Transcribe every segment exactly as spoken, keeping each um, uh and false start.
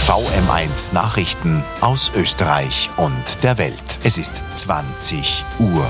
V M eins Nachrichten aus Österreich und der Welt. Es ist zwanzig Uhr.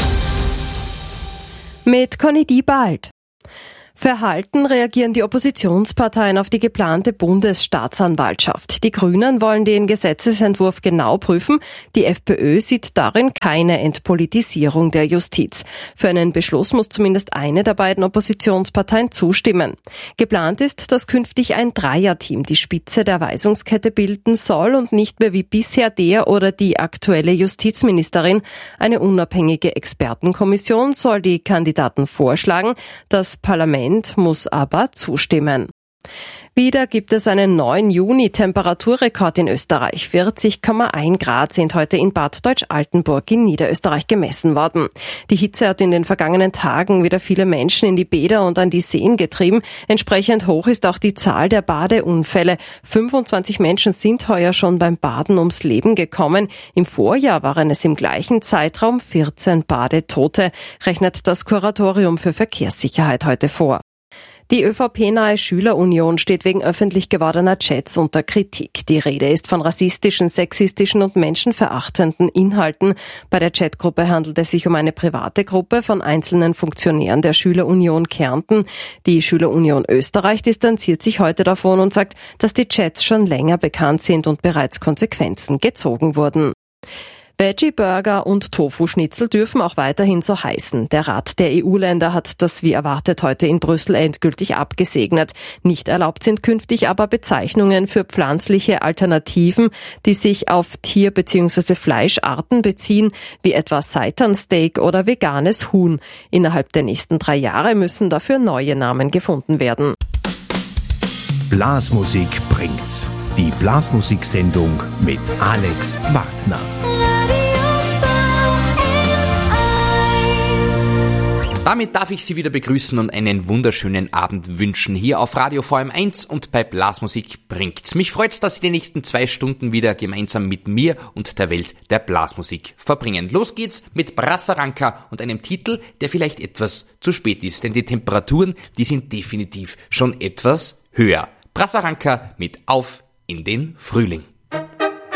Mit Conny Diebald. Verhalten reagieren die Oppositionsparteien auf die geplante Bundesstaatsanwaltschaft. Die Grünen wollen den Gesetzesentwurf genau prüfen. Die FPÖ sieht darin keine Entpolitisierung der Justiz. Für einen Beschluss muss zumindest eine der beiden Oppositionsparteien zustimmen. Geplant ist, dass künftig ein Dreierteam die Spitze der Weisungskette bilden soll und nicht mehr wie bisher der oder die aktuelle Justizministerin. Eine unabhängige Expertenkommission soll die Kandidaten vorschlagen. Das Parlament muss aber zustimmen. Wieder gibt es einen neuen Juni-Temperaturrekord in Österreich. vierzig Komma eins Grad sind heute in Bad Deutsch-Altenburg in Niederösterreich gemessen worden. Die Hitze hat in den vergangenen Tagen wieder viele Menschen in die Bäder und an die Seen getrieben. Entsprechend hoch ist auch die Zahl der Badeunfälle. fünfundzwanzig Menschen sind heuer schon beim Baden ums Leben gekommen. Im Vorjahr waren es im gleichen Zeitraum vierzehn Badetote, rechnet das Kuratorium für Verkehrssicherheit heute vor. Die ÖVP-nahe Schülerunion steht wegen öffentlich gewordener Chats unter Kritik. Die Rede ist von rassistischen, sexistischen und menschenverachtenden Inhalten. Bei der Chatgruppe handelt es sich um eine private Gruppe von einzelnen Funktionären der Schülerunion Kärnten. Die Schülerunion Österreich distanziert sich heute davon und sagt, dass die Chats schon länger bekannt sind und bereits Konsequenzen gezogen wurden. Veggie-Burger und Tofu-Schnitzel dürfen auch weiterhin so heißen. Der Rat der E U-Länder hat das wie erwartet heute in Brüssel endgültig abgesegnet. Nicht erlaubt sind künftig aber Bezeichnungen für pflanzliche Alternativen, die sich auf Tier- bzw. Fleischarten beziehen, wie etwa Seitansteak oder veganes Huhn. Innerhalb der nächsten drei Jahre müssen dafür neue Namen gefunden werden. Blasmusik bringt's. Die Blasmusiksendung mit Alex Wartner. Damit darf ich Sie wieder begrüßen und einen wunderschönen Abend wünschen hier auf Radio V M eins und bei Blasmusik bringt's. Mich freut's, dass Sie die nächsten zwei Stunden wieder gemeinsam mit mir und der Welt der Blasmusik verbringen. Los geht's mit Brassaranka und einem Titel, der vielleicht etwas zu spät ist, denn die Temperaturen, die sind definitiv schon etwas höher. Brassaranka mit Auf in den Frühling.